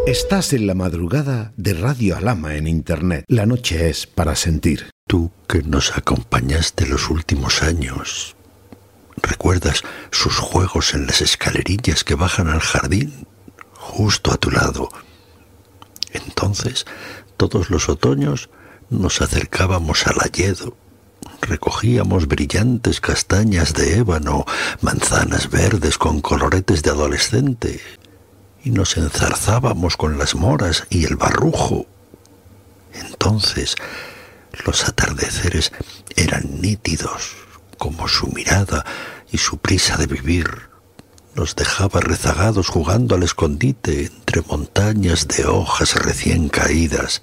Estás en la madrugada de Radio Alhama en Internet. La noche es para sentir. Tú que nos acompañaste los últimos años, ¿recuerdas sus juegos en las escalerillas que bajan al jardín? Justo a tu lado. Entonces, todos los otoños nos acercábamos al hayedo. Recogíamos brillantes castañas de ébano, manzanas verdes con coloretes de adolescente, y nos enzarzábamos con las moras y el barrujo. Entonces, los atardeceres eran nítidos, como su mirada y su prisa de vivir. Nos dejaba rezagados jugando al escondite entre montañas de hojas recién caídas.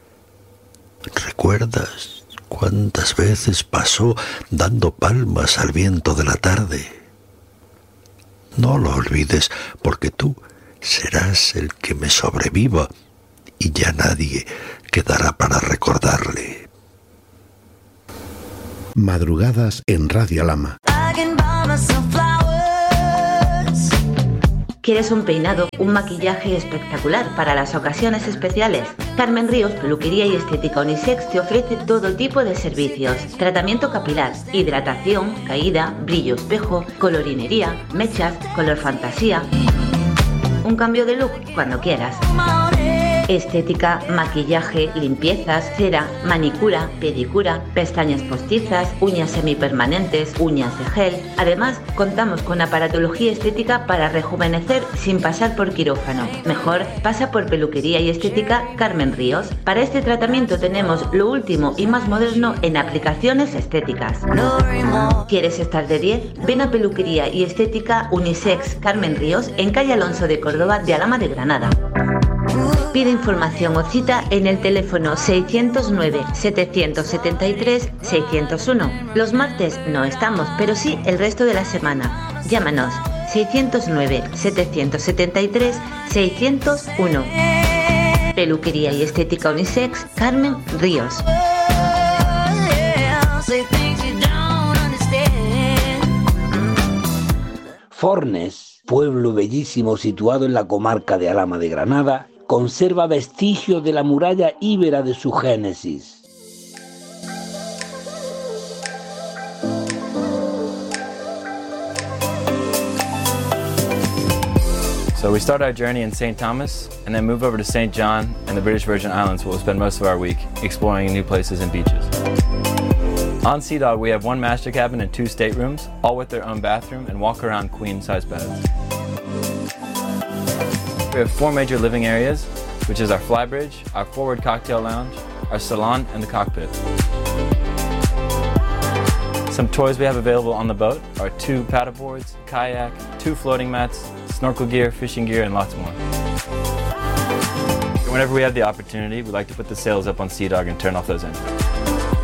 ¿Recuerdas cuántas veces pasó dando palmas al viento de la tarde? No lo olvides, porque tú serás el que me sobreviva y ya nadie quedará para recordarle. Madrugadas en Radio Alhama. ¿Quieres un peinado, un maquillaje espectacular para las ocasiones especiales? Carmen Ríos, Peluquería y Estética Unisex te ofrece todo tipo de servicios. Tratamiento capilar, hidratación, caída, brillo espejo, colorinería, mechas, color fantasía. Un cambio de look cuando quieras. Estética, maquillaje, limpiezas, cera, manicura, pedicura, pestañas postizas, uñas semipermanentes, uñas de gel. Además, contamos con aparatología estética para rejuvenecer sin pasar por quirófano. Mejor, pasa por Peluquería y Estética Carmen Ríos. Para este tratamiento tenemos lo último y más moderno en aplicaciones estéticas. ¿Quieres estar de 10? Ven a Peluquería y Estética Unisex Carmen Ríos en calle Alonso de Córdoba de Alhama de Granada. Pide información o cita en el teléfono 609-773-601. Los martes no estamos, pero sí el resto de la semana. Llámanos 609-773-601. Peluquería y Estética Unisex Carmen Ríos. Fornes, pueblo bellísimo situado en la comarca de Alhama de Granada, conserva vestigios de la muralla íbera de su génesis. So we start our journey in St. Thomas and then move over to St. John and the British Virgin Islands, where we'll spend most of our week exploring new places and beaches. On Sea Dog, we have one master cabin and 2 staterooms, all with their own bathroom and walk-around queen-size beds. We have 4 major living areas, which is our flybridge, our forward cocktail lounge, our salon, and the cockpit. Some toys we have available on the boat are 2 paddleboards, kayak, 2 floating mats, snorkel gear, fishing gear, and lots more. Whenever we have the opportunity, we like to put the sails up on Sea Dog and turn off those engines.